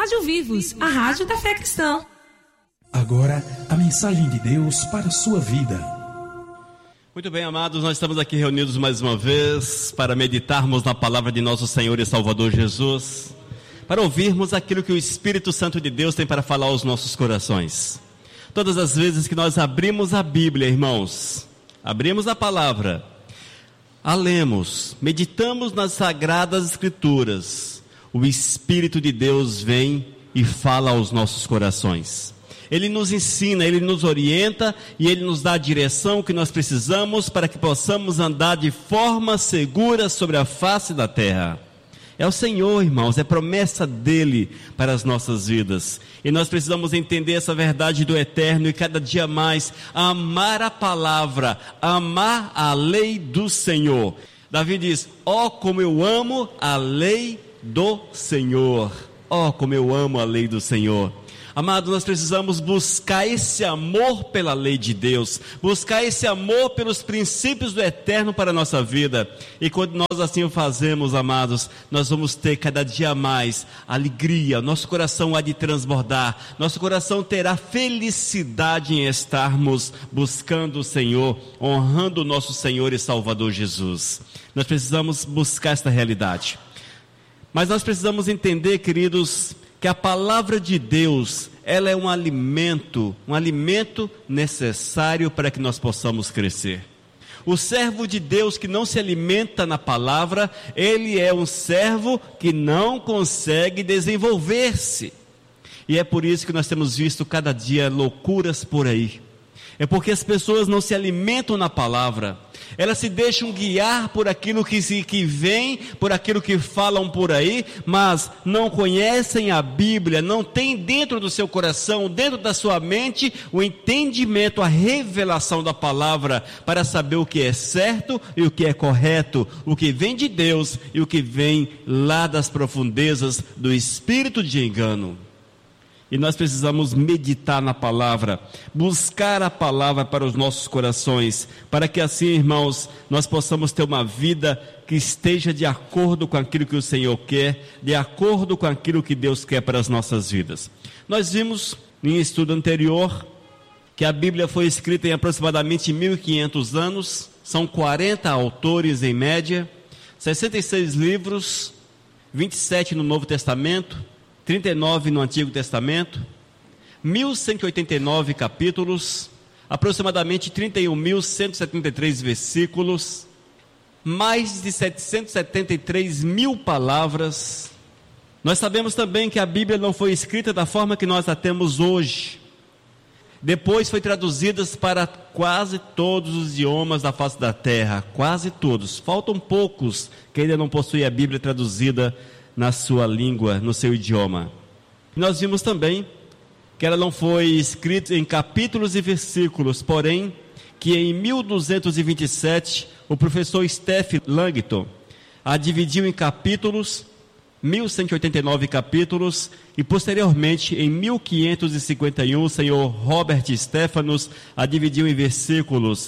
Rádio Vivos, a rádio da fé cristã. Agora, a mensagem de Deus para a sua vida. Muito bem, amados, nós estamos aqui reunidos mais uma vez para meditarmos na palavra de nosso Senhor e Salvador Jesus, para ouvirmos aquilo que o Espírito Santo de Deus tem para falar aos nossos corações. Todas as vezes que nós abrimos a Bíblia, irmãos, abrimos a palavra, a lemos, meditamos nas Sagradas Escrituras, o Espírito de Deus vem e fala aos nossos corações. Ele nos ensina, Ele nos orienta e Ele nos dá a direção que nós precisamos para que possamos andar de forma segura sobre a face da terra. É o Senhor, irmãos, é promessa dEle para as nossas vidas. E nós precisamos entender essa verdade do eterno e cada dia mais amar a palavra, amar a lei do Senhor. Davi diz, ó como eu amo a lei do Senhor. Ó como eu amo a lei do Senhor. Amados, nós precisamos buscar esse amor pela lei de Deus, buscar esse amor pelos princípios do eterno para a nossa vida. E quando nós assim o fazemos, amados, nós vamos ter cada dia mais alegria, nosso coração há de transbordar, nosso coração terá felicidade em estarmos buscando o Senhor, honrando o nosso Senhor e Salvador Jesus. Nós precisamos buscar esta realidade. Mas nós precisamos entender, queridos, que a palavra de Deus, ela é um alimento necessário para que nós possamos crescer. O servo de Deus que não se alimenta na palavra, ele é um servo que não consegue desenvolver-se. E é por isso que nós temos visto cada dia loucuras por aí. É porque as pessoas não se alimentam na palavra, elas se deixam guiar por aquilo que vem, por aquilo que falam por aí, mas não conhecem a Bíblia, não tem dentro do seu coração, dentro da sua mente, o entendimento, a revelação da palavra, para saber o que é certo e o que é correto, o que vem de Deus e o que vem lá das profundezas do espírito de engano. E nós precisamos meditar na palavra, buscar a palavra para os nossos corações, para que assim, irmãos, nós possamos ter uma vida que esteja de acordo com aquilo que o Senhor quer, de acordo com aquilo que Deus quer para as nossas vidas. Nós vimos em estudo anterior que a Bíblia foi escrita em aproximadamente 1500 anos, são 40 autores em média, 66 livros, 27 no Novo Testamento, 39 no Antigo Testamento, 1189 capítulos, aproximadamente 31.173 versículos, mais de 773 mil palavras. Nós sabemos também que a Bíblia não foi escrita da forma que nós a temos hoje. Depois foi traduzida para quase todos os idiomas da face da terra, quase todos. Faltam poucos que ainda não possuem a Bíblia traduzida na sua língua, no seu idioma. Nós vimos também que ela não foi escrita em capítulos e versículos, porém que em 1227 o professor Stephen Langton a dividiu em capítulos, 1189 capítulos, e posteriormente em 1551 o senhor Robert Stephanus a dividiu em versículos,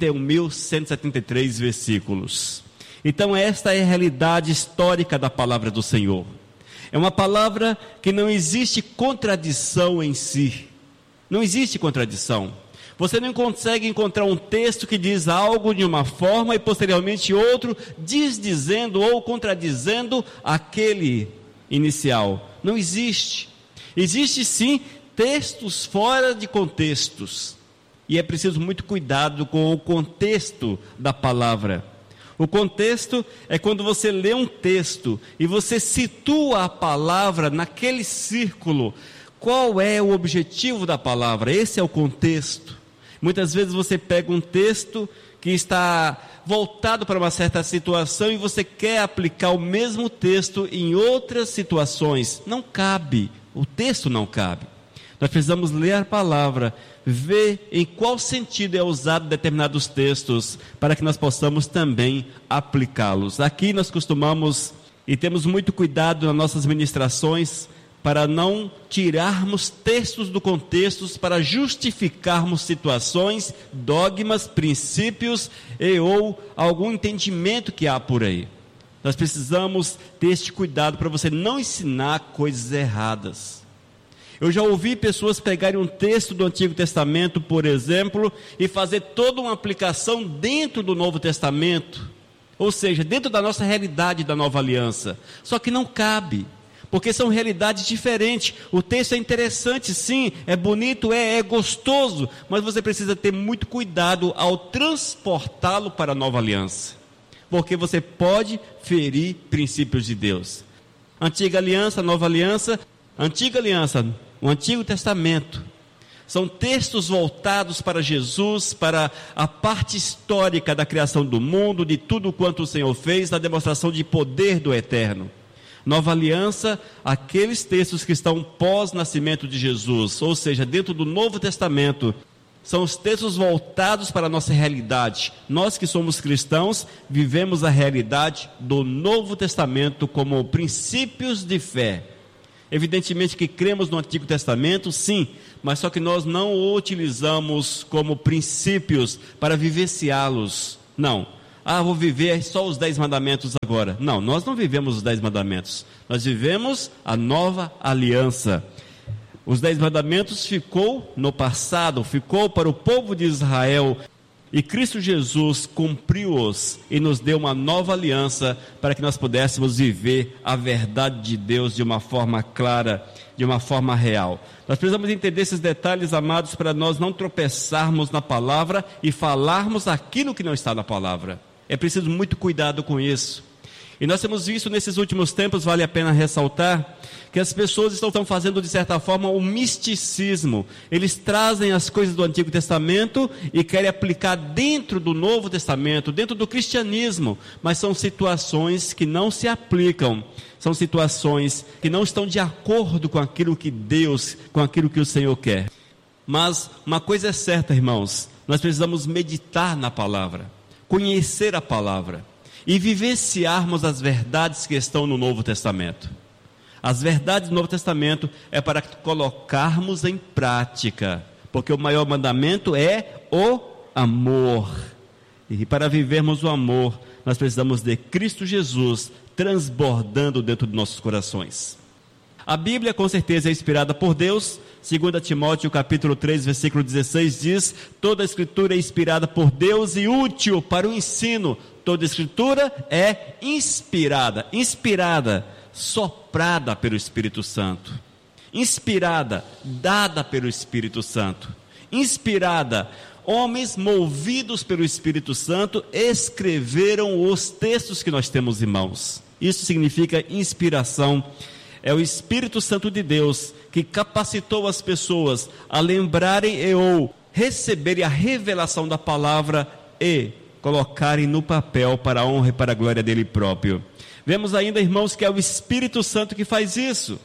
31.173 versículos. Então esta é a realidade histórica da palavra do Senhor. É uma palavra que não existe contradição em si. Não existe contradição. Você não consegue encontrar um texto que diz algo de uma forma e posteriormente outro desdizendo ou contradizendo aquele inicial. Não existe. Existe sim textos fora de contextos. E é preciso muito cuidado com o contexto da palavra. O contexto é quando você lê um texto e você situa a palavra naquele círculo. Qual é o objetivo da palavra? Esse é o contexto. Muitas vezes você pega um texto que está voltado para uma certa situação e você quer aplicar o mesmo texto em outras situações. Não cabe, o texto não cabe. Nós precisamos ler a palavra, ver em qual sentido é usado determinados textos, para que nós possamos também aplicá-los. Aqui nós costumamos e temos muito cuidado nas nossas ministrações, para não tirarmos textos do contexto, para justificarmos situações, dogmas, princípios ou algum entendimento que há por aí. Nós precisamos ter este cuidado para você não ensinar coisas erradas. Eu já ouvi pessoas pegarem um texto do Antigo Testamento, por exemplo, e fazer toda uma aplicação dentro do Novo Testamento, ou seja, dentro da nossa realidade da Nova Aliança. Só que não cabe, porque são realidades diferentes. O texto é interessante, sim, é bonito, é gostoso, mas você precisa ter muito cuidado ao transportá-lo para a Nova Aliança, porque você pode ferir princípios de Deus. Antiga Aliança, Nova Aliança. Antiga Aliança, o Antigo Testamento, são textos voltados para Jesus, para a parte histórica da criação do mundo, de tudo quanto o Senhor fez, da demonstração de poder do Eterno. Nova Aliança, aqueles textos que estão pós-nascimento de Jesus, ou seja, dentro do Novo Testamento, são os textos voltados para a nossa realidade. Nós que somos cristãos, vivemos a realidade do Novo Testamento como princípios de fé. Evidentemente que cremos no Antigo Testamento, sim, mas só que nós não o utilizamos como princípios para vivenciá-los. Não. Vou viver só os 10 mandamentos agora. Não, nós não vivemos os 10 mandamentos. Nós vivemos a Nova Aliança. Os 10 mandamentos ficou no passado, ficou para o povo de Israel. E Cristo Jesus cumpriu-os e nos deu uma nova aliança para que nós pudéssemos viver a verdade de Deus de uma forma clara, de uma forma real. Nós precisamos entender esses detalhes, amados, para nós não tropeçarmos na palavra e falarmos aquilo que não está na palavra. É preciso muito cuidado com isso. E nós temos visto nesses últimos tempos, vale a pena ressaltar, que as pessoas estão fazendo de certa forma um misticismo. Eles trazem as coisas do Antigo Testamento e querem aplicar dentro do Novo Testamento, dentro do cristianismo, mas são situações que não se aplicam, são situações que não estão de acordo com aquilo que Deus, com aquilo que o Senhor quer. Mas uma coisa é certa, irmãos, nós precisamos meditar na palavra, conhecer a palavra e vivenciarmos as verdades que estão no Novo Testamento. As verdades do Novo Testamento é para colocarmos em prática, porque o maior mandamento é o amor. E para vivermos o amor, nós precisamos de Cristo Jesus transbordando dentro de nossos corações. A Bíblia com certeza é inspirada por Deus. 2 Timóteo capítulo 3, versículo 16 diz: toda a escritura é inspirada por Deus e útil para o ensino. Toda a escritura é inspirada, soprada pelo Espírito Santo, inspirada, dada pelo Espírito Santo, inspirada. Homens movidos pelo Espírito Santo escreveram os textos que nós temos em mãos. Isso significa inspiração. É o Espírito Santo de Deus que capacitou as pessoas a lembrarem ou receberem a revelação da palavra e colocarem no papel para a honra e para a glória dele próprio. Vemos ainda, irmãos, que é o Espírito Santo que faz isso.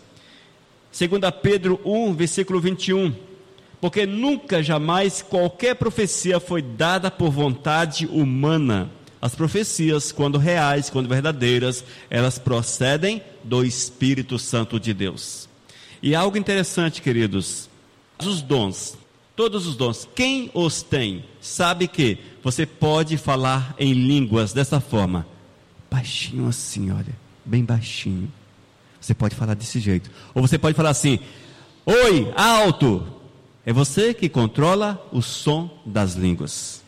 2 Pedro 1, versículo 21. Porque nunca, jamais, qualquer profecia foi dada por vontade humana. As profecias, quando reais, quando verdadeiras, elas procedem do Espírito Santo de Deus. E algo interessante, queridos, os dons, todos os dons, quem os tem, sabe que você pode falar em línguas dessa forma, baixinho assim, olha, bem baixinho. Você pode falar desse jeito. Ou você pode falar assim, oi, alto. É você que controla o som das línguas.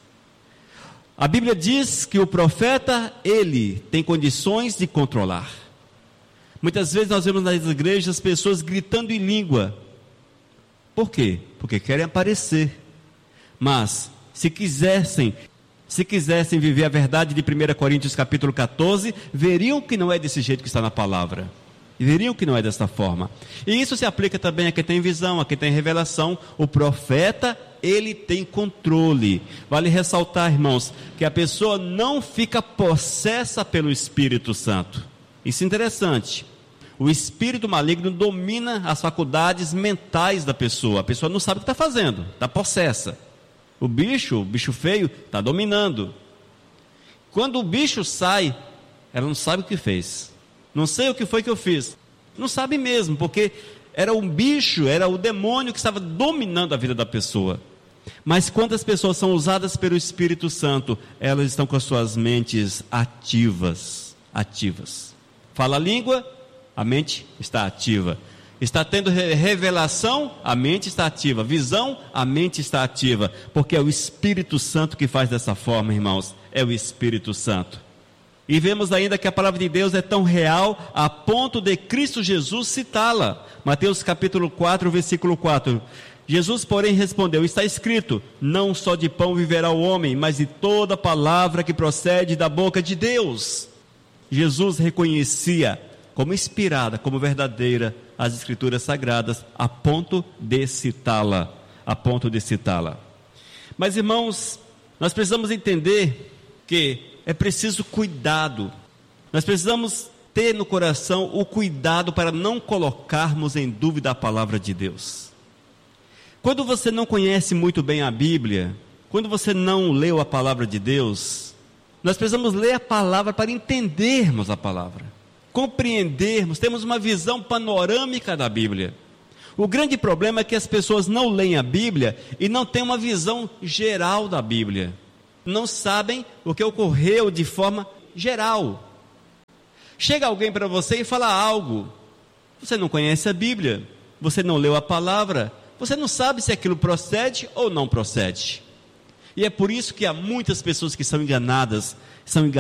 A Bíblia diz que o profeta, ele tem condições de controlar. Muitas vezes nós vemos nas igrejas pessoas gritando em língua. Por quê? Porque querem aparecer. Mas, se quisessem viver a verdade de 1 Coríntios capítulo 14, veriam que não é desse jeito que está na palavra. Veriam que não é dessa forma. E isso se aplica também a quem tem visão, a quem tem revelação. O profeta, ele tem controle. Vale ressaltar, irmãos, que a pessoa não fica possessa pelo Espírito Santo. Isso é interessante. O espírito maligno domina as faculdades mentais da pessoa. A pessoa não sabe o que está fazendo, está possessa. O bicho feio, está dominando. Quando o bicho sai, ela não sabe o que fez. Não sei o que foi que eu fiz. Não sabe mesmo, porque era um bicho, era o demônio que estava dominando a vida da pessoa. Mas quando as pessoas são usadas pelo Espírito Santo, elas estão com as suas mentes ativas. ativas. Fala a língua, a mente está ativa. Está tendo revelação, a mente está ativa. Visão, a mente está ativa. Porque é o Espírito Santo que faz dessa forma, irmãos. É o Espírito Santo. E vemos ainda que a palavra de Deus é tão real a ponto de Cristo Jesus citá-la. Mateus capítulo 4, versículo 4. Jesus, porém, respondeu: está escrito, não só de pão viverá o homem, mas de toda palavra que procede da boca de Deus. Jesus reconhecia como inspirada, como verdadeira as Escrituras Sagradas, a ponto de citá-la, Mas, irmãos, nós precisamos entender que é preciso cuidado. Nós precisamos ter no coração o cuidado para não colocarmos em dúvida a palavra de Deus. Quando você não conhece muito bem a Bíblia, quando você não leu a palavra de Deus, nós precisamos ler a palavra para entendermos a palavra, compreendermos, termos uma visão panorâmica da Bíblia. O grande problema é que as pessoas não leem a Bíblia e não têm uma visão geral da Bíblia. Não sabem o que ocorreu de forma geral. Chega alguém para você e fala algo. Você não conhece a Bíblia, você não leu a palavra, você não sabe se aquilo procede ou não procede. E é por isso que há muitas pessoas que são enganadas